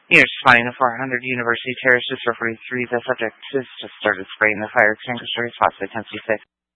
You're responding to 400 University Terrace, just for 43. The subject has just started spraying the fire extinguisher. Response by 10 6.